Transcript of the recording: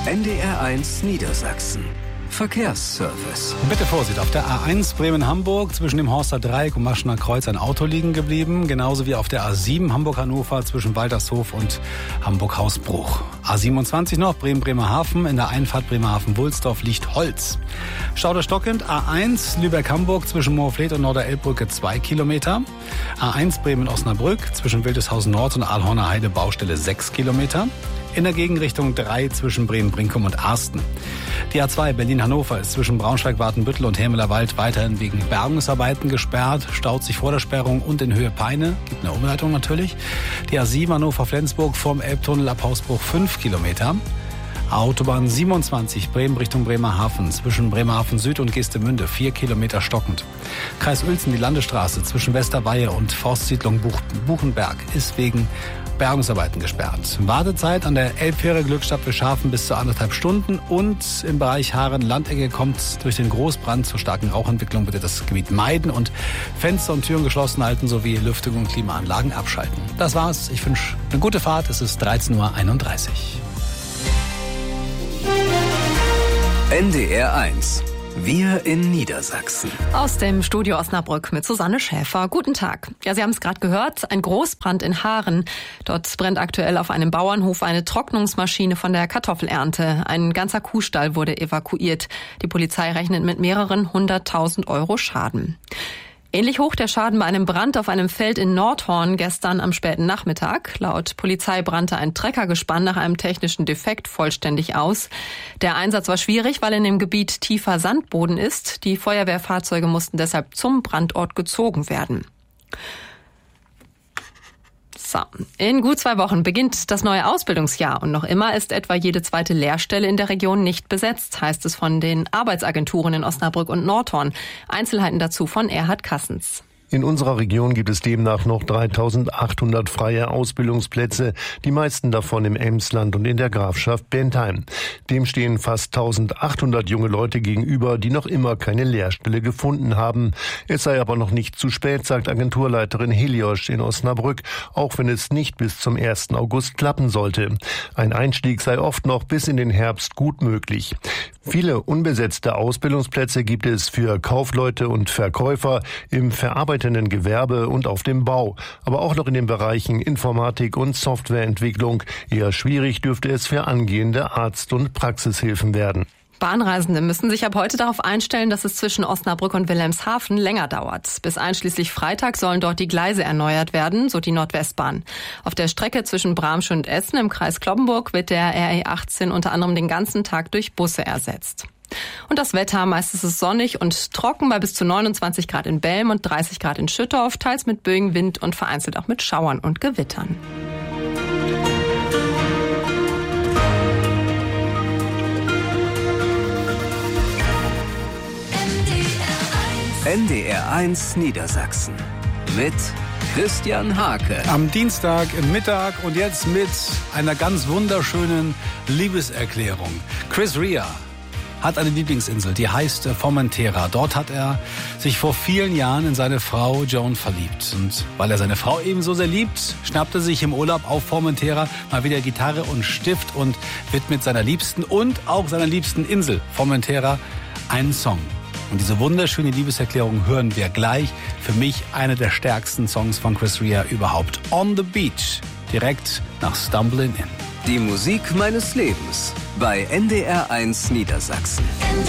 NDR1 Niedersachsen. Verkehrsservice. Bitte Vorsicht, auf der A1 Bremen-Hamburg zwischen dem Horster Dreieck und Maschener Kreuz ein Auto liegen geblieben. Genauso wie auf der A7 Hamburg-Hannover zwischen Waltershof und Hamburg-Hausbruch. A27 noch Bremen-Bremerhaven. In der Einfahrt Bremerhaven-Wulsdorf liegt Holz. Stauder stockend A1 Lübeck-Hamburg zwischen Moorfleet und Norderelbbrücke 2 Kilometer. A1 Bremen-Osnabrück zwischen Wildeshausen Nord und Aalhorner Heide Baustelle 6 Kilometer. In der Gegenrichtung 3 zwischen Bremen-Brinkum und Arsten. Die A2 Berlin-Hannover ist zwischen Braunschweig-Watenbüttel und Hermelerwald weiterhin wegen Bergungsarbeiten gesperrt. Staut sich vor der Sperrung und in Höhe Peine. Gibt eine Umleitung natürlich. Die A7 Hannover-Flensburg vorm Elbtunnel ab Hausbruch 5 Kilometer. Autobahn 27 Bremen Richtung Bremerhaven zwischen Bremerhaven Süd und Geestemünde 4 Kilometer stockend. Kreis Uelzen die Landesstraße zwischen Westerweihe und Forstsiedlung Buchenberg ist wegen Bergungsarbeiten gesperrt. Wartezeit an der Elbfähre Glückstadt Wilschafen bis zu 1,5 Stunden und im Bereich Haaren-Landecke kommt durch den Großbrand zur starken Rauchentwicklung. Bitte das Gebiet meiden und Fenster und Türen geschlossen halten sowie Lüftung und Klimaanlagen abschalten. Das war's. Ich wünsche eine gute Fahrt. Es ist 13:31 Uhr. NDR1. Wir in Niedersachsen. Aus dem Studio Osnabrück mit Susanne Schäfer. Guten Tag. Ja, Sie haben es gerade gehört, ein Großbrand in Haaren. Dort brennt aktuell auf einem Bauernhof eine Trocknungsmaschine von der Kartoffelernte. Ein ganzer Kuhstall wurde evakuiert. Die Polizei rechnet mit mehreren 100.000 Euro Schaden. Ähnlich hoch der Schaden bei einem Brand auf einem Feld in Nordhorn gestern am späten Nachmittag. Laut Polizei brannte ein Treckergespann nach einem technischen Defekt vollständig aus. Der Einsatz war schwierig, weil in dem Gebiet tiefer Sandboden ist. Die Feuerwehrfahrzeuge mussten deshalb zum Brandort gezogen werden. So, in gut 2 Wochen beginnt das neue Ausbildungsjahr und noch immer ist etwa jede zweite Lehrstelle in der Region nicht besetzt, heißt es von den Arbeitsagenturen in Osnabrück und Nordhorn. Einzelheiten dazu von Erhard Kassens. In unserer Region gibt es demnach noch 3.800 freie Ausbildungsplätze, die meisten davon im Emsland und in der Grafschaft Bentheim. Dem stehen fast 1.800 junge Leute gegenüber, die noch immer keine Lehrstelle gefunden haben. Es sei aber noch nicht zu spät, sagt Agenturleiterin Heliosch in Osnabrück, auch wenn es nicht bis zum 1. August klappen sollte. Ein Einstieg sei oft noch bis in den Herbst gut möglich. Viele unbesetzte Ausbildungsplätze gibt es für Kaufleute und Verkäufer im verarbeitenden Gewerbe und auf dem Bau, aber auch noch in den Bereichen Informatik und Softwareentwicklung. Eher schwierig dürfte es für angehende Arzt- und Praxishilfen werden. Bahnreisende müssen sich ab heute darauf einstellen, dass es zwischen Osnabrück und Wilhelmshaven länger dauert. Bis einschließlich Freitag sollen dort die Gleise erneuert werden, so die Nordwestbahn. Auf der Strecke zwischen Bramsche und Essen im Kreis Cloppenburg wird der RE 18 unter anderem den ganzen Tag durch Busse ersetzt. Und das Wetter, meist ist es sonnig und trocken bei bis zu 29 Grad in Belm und 30 Grad in Schüttorf, teils mit Böen, Wind und vereinzelt auch mit Schauern und Gewittern. NDR1 Niedersachsen mit Christian Hake. Am Dienstag Mittag und jetzt mit einer ganz wunderschönen Liebeserklärung. Chris Rea hat eine Lieblingsinsel, die heißt Formentera. Dort hat er sich vor vielen Jahren in seine Frau Joan verliebt. Und weil er seine Frau ebenso sehr liebt, schnappt er sich im Urlaub auf Formentera mal wieder Gitarre und Stift und widmet seiner Liebsten und auch seiner liebsten Insel Formentera einen Song. Und diese wunderschöne Liebeserklärung hören wir gleich. Für mich einer der stärksten Songs von Chris Rea überhaupt. On the Beach, direkt nach Stumbling In. Die Musik meines Lebens bei NDR1 Niedersachsen.